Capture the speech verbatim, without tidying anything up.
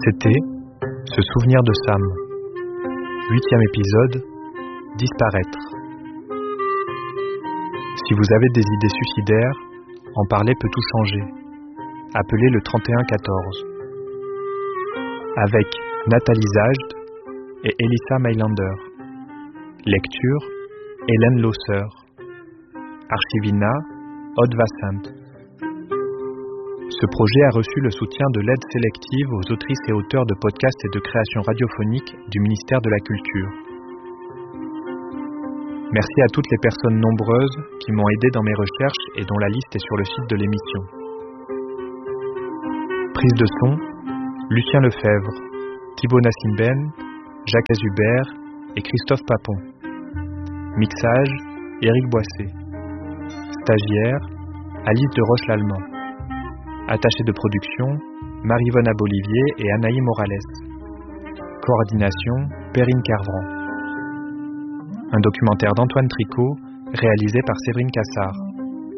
C'était Se souvenir de Sam. Huitième épisode, Disparaître. Si vous avez des idées suicidaires, en parler peut tout changer. Appelez le trente et un quatorze. Avec Nathalie Zajd et Elissa Mailander. Lecture, Hélène Losser. Archivina, Aude Vassant. Ce projet a reçu le soutien de l'aide sélective aux autrices et auteurs de podcasts et de créations radiophoniques du ministère de la Culture. Merci à toutes les personnes nombreuses qui m'ont aidé dans mes recherches et dont la liste est sur le site de l'émission. Prise de son, Lucien Lefebvre, Thibaut Nassimben, Jacques Azubert et Christophe Papon. Mixage, Éric Boissé. Stagiaire, Alice de Roche-Lallemand. Attachée de production, Marie-Vonne Abolivier et Anaï Morales. Coordination, Perrine Carvran. Un documentaire d'Antoine Tricot, réalisé par Séverine Cassard.